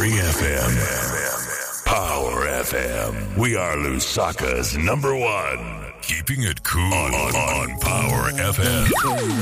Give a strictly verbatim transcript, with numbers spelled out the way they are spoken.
three F M. Power F M. We are Lusaka's number one. Keeping it cool on, on, on Power F M.